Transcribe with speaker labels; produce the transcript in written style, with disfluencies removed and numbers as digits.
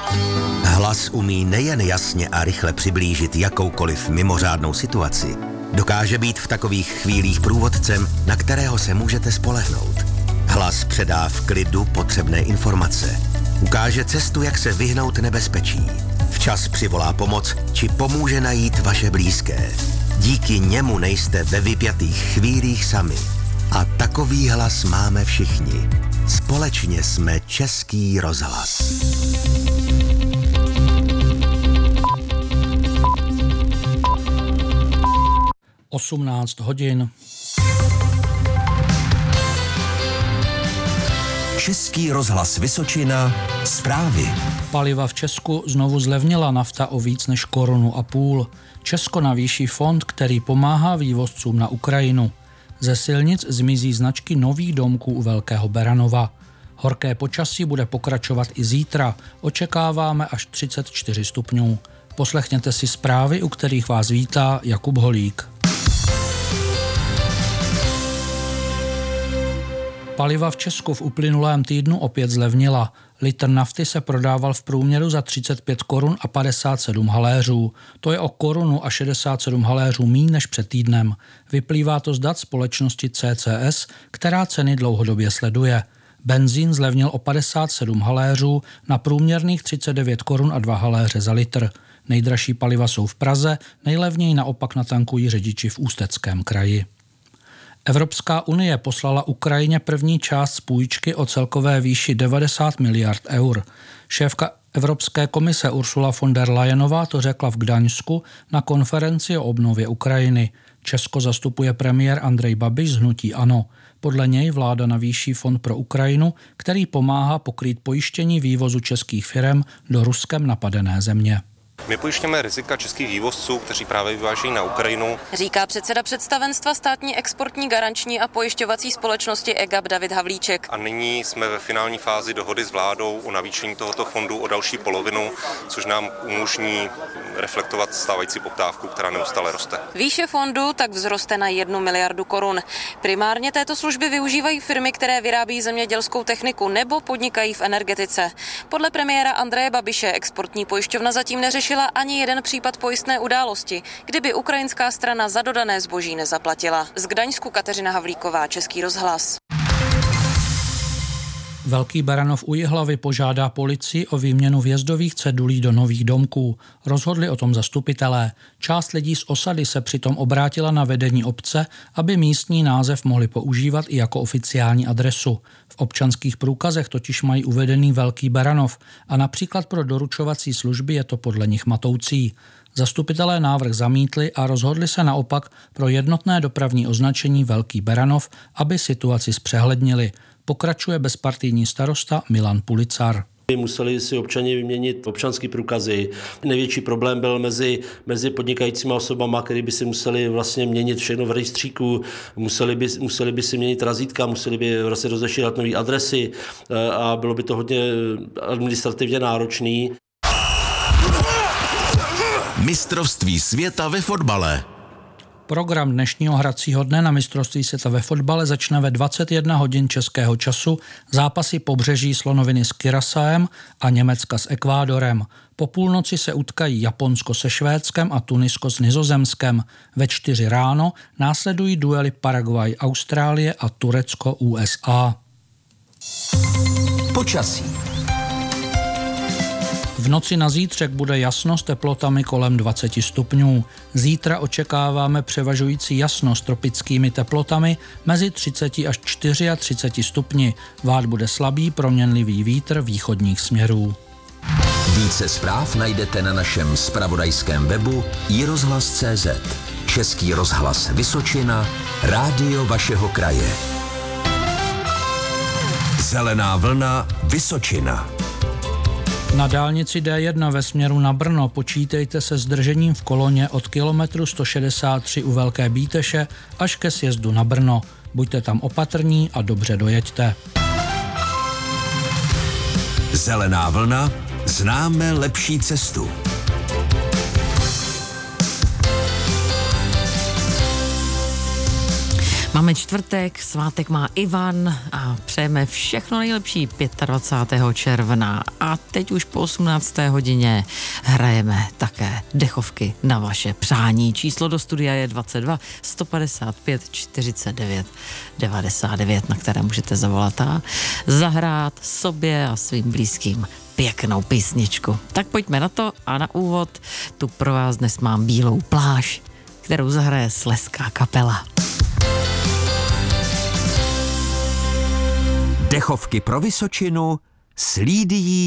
Speaker 1: Hlas umí nejen jasně a rychle přiblížit jakoukoliv mimořádnou situaci, dokáže být v takových chvílích průvodcem, na kterého se můžete spolehnout. Hlas předá v klidu potřebné informace. Ukáže cestu, jak se vyhnout nebezpečí. Včas přivolá pomoc, či pomůže najít vaše blízké. Díky němu nejste ve vypjatých chvílích sami. A takový hlas máme všichni. Společně jsme Český rozhlas.
Speaker 2: Osmnáct hodin.
Speaker 1: Český rozhlas Vysočina. Zprávy.
Speaker 2: Paliva v Česku znovu zlevnila, nafta o víc než 1,5 koruny. Česko navýší fond, který pomáhá vývozcům na Ukrajinu. Ze silnic zmizí značky nových domků u Velkého Beranova. Horké počasí bude pokračovat i zítra. Očekáváme až 34 stupňů. Poslechněte si zprávy, u kterých vás vítá Jakub Holík. Paliva v Česku v uplynulém týdnu opět zlevnila. Litr nafty se prodával v průměru za 35 korun a 57 haléřů. To je o 1,67 haléřů míň než před týdnem. Vyplývá to z dat společnosti CCS, která ceny dlouhodobě sleduje. Benzín zlevnil o 57 haléřů na průměrných 39 korun a 2 haléře za litr. Nejdražší paliva jsou v Praze, nejlevněji naopak natankují řidiči v Ústeckém kraji. Evropská unie poslala Ukrajině první část půjčky o celkové výši 90 miliard eur. Šéfka Evropské komise Ursula von der Leyenová to řekla v Gdaňsku na konferenci o obnově Ukrajiny. Česko zastupuje premiér Andrej Babiš z hnutí ANO. Podle něj vláda navýší fond pro Ukrajinu, který pomáhá pokrýt pojištění vývozu českých firem do Ruskem napadené země.
Speaker 3: My pojišťujeme rizika českých vývozců, kteří právě vyvážejí na Ukrajinu.
Speaker 4: Říká předseda představenstva státní exportní garanční a pojišťovací společnosti EGAP David Havlíček.
Speaker 3: A nyní jsme ve finální fázi dohody s vládou o navýšení tohoto fondu o další polovinu, což nám umožní reflektovat stávající poptávku, která neustále roste.
Speaker 4: Výše fondu tak vzroste na 1 miliardu korun. Primárně této služby využívají firmy, které vyrábí zemědělskou techniku nebo podnikají v energetice. Podle premiéra Andreje Babiše exportní pojišťovna zatím neřešila ani jeden případ pojistné události, kdyby ukrajinská strana za dodané zboží nezaplatila. Z Gdaňsku Kateřina Havlíková, Český rozhlas.
Speaker 2: Velký Beranov u Jihlavy požádá policii o výměnu vjezdových cedulí do nových domků. Rozhodli o tom zastupitelé. Část lidí z osady se přitom obrátila na vedení obce, aby místní název mohli používat i jako oficiální adresu. V občanských průkazech totiž mají uvedený Velký Beranov a například pro doručovací služby je to podle nich matoucí. Zastupitelé návrh zamítli a rozhodli se naopak pro jednotné dopravní označení Velký Beranov, aby situaci zpřehlednili. Pokračuje bezpartijní starosta Milan Pulicar.
Speaker 5: Museli si občani vyměnit občanský průkazy. Největší problém byl mezi podnikajícíma osobama, který by si museli vlastně měnit všechno v rejstříku, museli by si měnit razítka, museli by vlastně rozešírat nové adresy a bylo by to hodně administrativně náročný.
Speaker 1: Mistrovství světa ve fotbale.
Speaker 2: Program dnešního hracího dne na mistrovství světa ve fotbale začne ve 21 hodin českého času zápasy Pobřeží Slonoviny s Curaçaem a Německa s Ekvádorem. Po půlnoci se utkají Japonsko se Švédskem a Tunisko s Nizozemskem. Ve 4 ráno následují duely Paraguay Austrálie a Turecko USA.
Speaker 1: Počasí.
Speaker 2: V noci na zítřek bude jasno s teplotami kolem 20 stupňů. Zítra očekáváme převažující jasno s tropickými teplotami mezi 30 až 34 stupni. Vát bude slabý proměnlivý vítr východních směrů.
Speaker 1: Více zpráv najdete na našem zpravodajském webu iRozhlas.cz. Český rozhlas Vysočina, rádio vašeho kraje. Zelená vlna Vysočina.
Speaker 2: Na dálnici D1 ve směru na Brno počítejte se zdržením v koloně od kilometru 163 u Velké Bíteše až ke sjezdu na Brno. Buďte tam opatrní a dobře dojeďte.
Speaker 1: Zelená vlna, známe lepší cestu.
Speaker 6: Máme čtvrtek, svátek má Ivan a přejeme všechno nejlepší 25. června. A teď už po 18. hodině hrajeme také dechovky na vaše přání. Číslo do studia je 22 155 49 99, na které můžete zavolat a zahrát sobě a svým blízkým pěknou písničku. Tak pojďme na to a na úvod tu pro vás dnes mám Bílou pláž, kterou zahraje Slezská kapela.
Speaker 7: Dechovky pro Vysočinu s Lídií